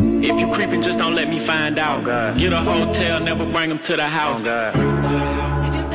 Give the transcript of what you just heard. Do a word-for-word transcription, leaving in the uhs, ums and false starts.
If you creeping, just don't let me find out. Oh, God. Get a hotel, never bring them to the house. Oh, God.